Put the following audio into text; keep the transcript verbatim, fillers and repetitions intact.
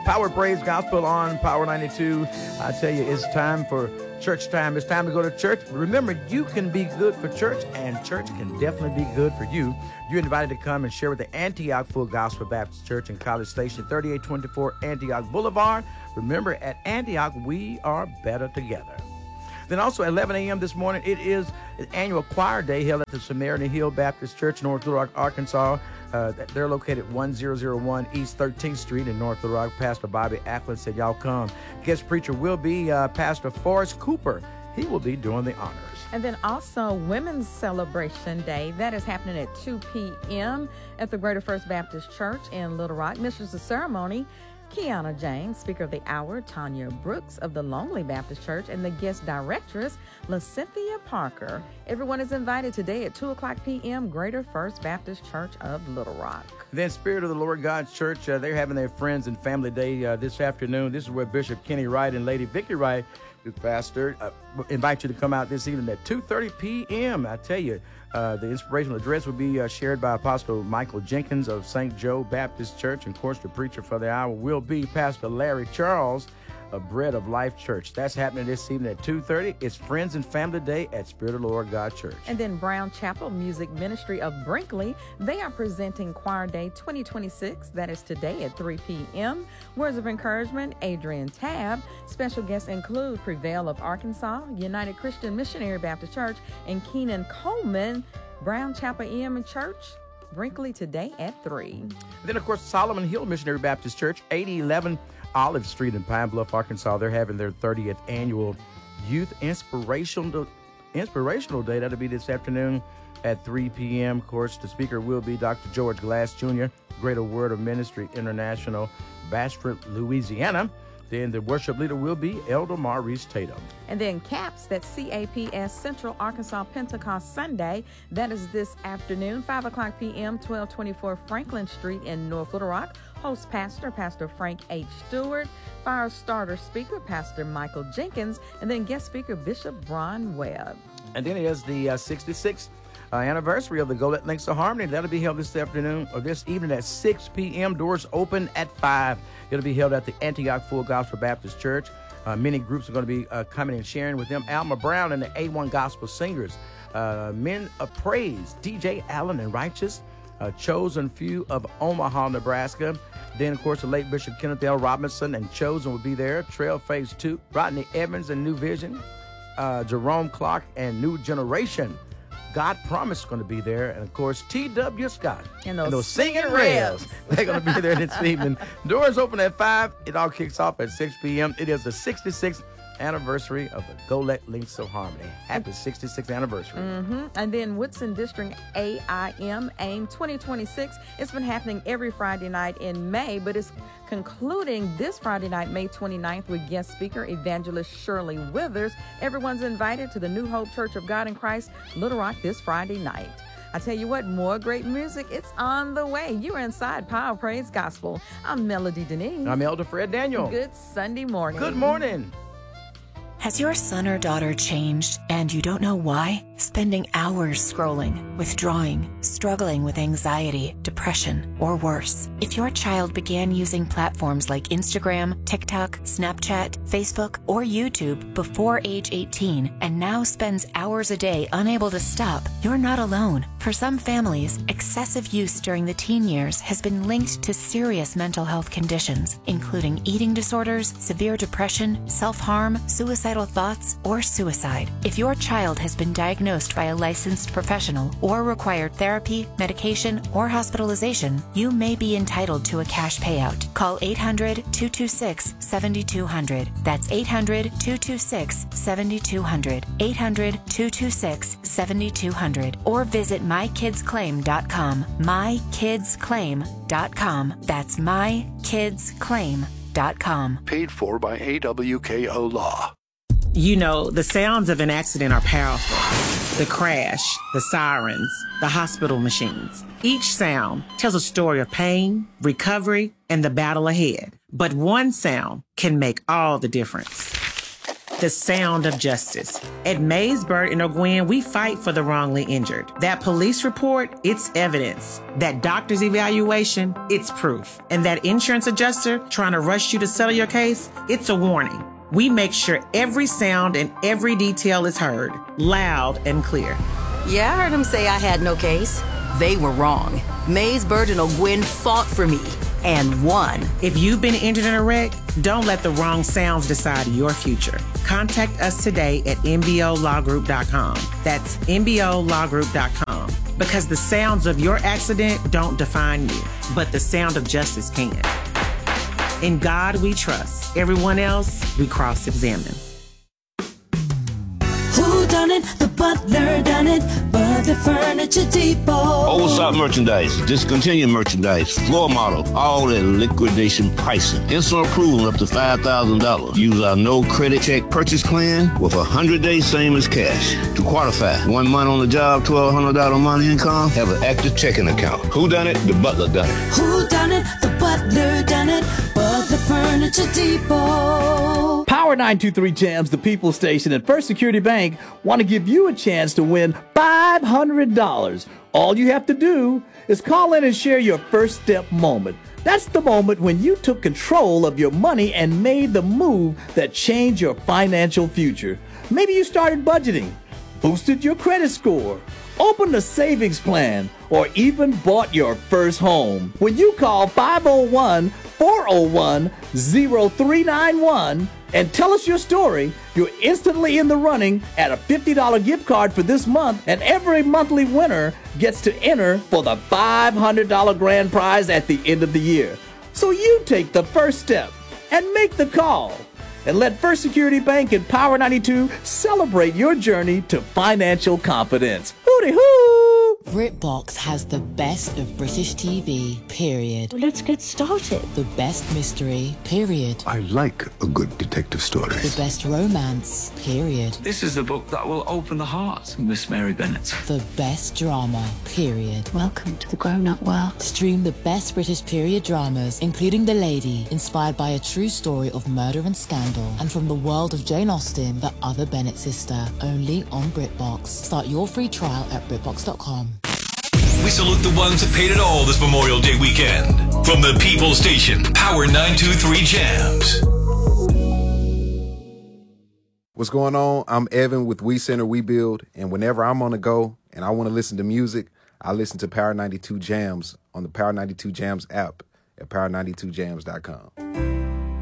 Power Praise Gospel on Power ninety-two. I tell you, it's time for church time. It's time to go to church. Remember, you can be good for church, and church can definitely be good for you. You're invited to come and share with the Antioch Full Gospel Baptist Church in College Station, thirty-eight twenty-four Antioch Boulevard. Remember, at Antioch, we are better together. Then also at eleven a.m. this morning, it is an annual choir day held at the Samaritan Hill Baptist Church, North Little Rock, Arkansas. Uh, they're located at one thousand one East thirteenth Street in North Little Rock. Pastor Bobby Ackland said, y'all come. Guest preacher will be uh, Pastor Forrest Cooper. He will be doing the honors. And then also Women's Celebration Day. That is happening at two p.m. at the Greater First Baptist Church in Little Rock. Mistress of Ceremony, Kiana James. Speaker of the Hour, Tanya Brooks of the Longley Baptist Church, and the guest directress, LaCynthia Parker. Everyone is invited today at two o'clock p.m., Greater First Baptist Church of Little Rock. Then Spirit of the Lord God Church, uh, they're having their Friends and Family Day uh, this afternoon. This is where Bishop Kenny Wright and Lady Vicky Wright, who's pastor, uh, invite you to come out this evening at two thirty p.m. I tell you, uh, the inspirational address will be uh, shared by Apostle Michael Jenkins of Saint Joe Baptist Church. And, of course, the preacher for the hour will be Pastor Larry Charles of Bread of Life Church. That's happening this evening at two thirty. It's Friends and Family Day at Spirit of the Lord God Church. And then Brown Chapel Music Ministry of Brinkley, they are presenting Choir Day twenty twenty-six. That is today at three p.m. Words of encouragement, Adrian Tabb. Special guests include Prevail of Arkansas, United Christian Missionary Baptist Church, and Keenan Coleman. Brown Chapel E M Church, Brinkley, today at three. Then, of course, Solomon Hill Missionary Baptist Church, eighty eleven Olive Street in Pine Bluff, Arkansas. They're having their thirtieth annual Youth Inspirational Inspirational Day. That'll be this afternoon at three p.m. Of course, the speaker will be Doctor George Glass Junior, Greater Word of Ministry International, Bastrop, Louisiana. Then the worship leader will be Elder Maurice Tatum. And then CAPS, that's C A P S, Central Arkansas Pentecost Sunday. That is this afternoon, five o'clock p.m., twelve twenty-four Franklin Street in North Little Rock. Host pastor, Pastor Frank H. Stewart. Fire starter speaker, Pastor Michael Jenkins. And then guest speaker, Bishop Bron Webb. And then it is the uh, sixty-sixth uh, anniversary of the Golett Links of Harmony. That'll be held this afternoon or this evening at six p.m. Doors open at five. It'll be held at the Antioch Full Gospel Baptist Church. Uh, many groups are going to be uh, coming and sharing with them. Alma Brown and the A one Gospel Singers. Uh, Men of Praise, D J Allen and Righteous. Uh, Chosen Few of Omaha, Nebraska. Then, of course, the late Bishop Kenneth L. Robinson and Chosen will be there. Trail Phase two, Rodney Evans and New Vision. Uh, Jerome Clark and New Generation. God Promise is going to be there. And, of course, T W. Scott and those, and those singing, singing rails. rails. They're going to be there this evening. Doors open at five. It all kicks off at six p.m. It is the sixty-sixth anniversary of the Golett Links of Harmony. Happy sixty-sixth anniversary. Mm-hmm. And then Woodson District A I M AIM twenty twenty-six. It's been happening every Friday night in May, but it's concluding this Friday night, May twenty-ninth, with guest speaker Evangelist Shirley Withers. Everyone's invited to the New Hope Church of God in Christ, Little Rock, this Friday night. I tell you what, more great music, it's on the way. You're inside Power Praise Gospel. I'm Melody Denise. I'm Elder Fred Daniel. Good Sunday morning. Good morning. Has your son or daughter changed and you don't know why? Spending hours scrolling, withdrawing, struggling with anxiety, depression, or worse. If your child began using platforms like Instagram, TikTok, Snapchat, Facebook, or YouTube before age eighteen and now spends hours a day unable to stop, you're not alone. For some families, excessive use during the teen years has been linked to serious mental health conditions, including eating disorders, severe depression, self-harm, suicidal thoughts, or suicide. If your child has been diagnosed by a licensed professional or required therapy, medication, or hospitalization, you may be entitled to a cash payout. Call eight hundred, two two six, seven two zero zero. That's eight hundred, two two six, seven two zero zero. eight hundred, two two six, seven two zero zero. Or visit my kids claim dot com. my kids claim dot com. That's my kids claim dot com. Paid for by A W K O Law. You know, the sounds of an accident are powerful. The crash, the sirens, the hospital machines. Each sound tells a story of pain, recovery, and the battle ahead. But one sound can make all the difference. The sound of justice. At Mays, Byrd, and O'Gwen, we fight for the wrongly injured. That police report, it's evidence. That doctor's evaluation, it's proof. And that insurance adjuster trying to rush you to settle your case, it's a warning. We make sure every sound and every detail is heard, loud and clear. Yeah, I heard him say I had no case. They were wrong. Mays, Byrd, and O'Gwen fought for me and won. If you've been injured in a wreck, don't let the wrong sounds decide your future. Contact us today at M B O law group dot com. That's M B O law group dot com. Because the sounds of your accident don't define you, but the sound of justice can. In God we trust. Everyone else, we cross-examine. Who done it? The butler done it. Butler Furniture Depot. Overstock merchandise, discontinued merchandise, floor model, all at liquidation pricing. Instant approval up to five thousand dollars. Use our no credit check purchase plan with a one hundred days same as cash. To qualify, one month on the job, twelve hundred dollars money income, have an active checking account. Who done it? The butler done it. Who done it? The butler done it. Butler Furniture Depot. Power nine two three Jams, the People Station, and First Security Bank want to give you a chance to win five hundred dollars. All you have to do is call in and share your first step moment. That's the moment when you took control of your money and made the move that changed your financial future. Maybe you started budgeting, boosted your credit score, opened a savings plan, or even bought your first home. When you call five oh one, four oh one, oh three nine one and tell us your story, you're instantly in the running at a fifty dollars gift card for this month, and every monthly winner gets to enter for the five hundred dollars grand prize at the end of the year. So you take the first step and make the call. And let First Security Bank and Power ninety-two celebrate your journey to financial confidence. Hooty hoo! BritBox has the best of British T V, period. Well, let's get started. The best mystery, period. I like a good detective story. The best romance, period. This is the book that will open the heart of Miss Mary Bennet. The best drama, period. Welcome to the grown-up world. Stream the best British period dramas, including The Lady, inspired by a true story of murder and scandal, and from the world of Jane Austen, the other Bennet sister, only on BritBox. Start your free trial at BritBox dot com. We salute the ones that paid it all this Memorial Day weekend. From the People Station, Power nine two three Jams. What's going on? I'm Evan with We Center, We Build, and whenever I'm on the go and I want to listen to music, I listen to Power ninety-two Jams on the Power ninety-two Jams app at power ninety-two jams dot com.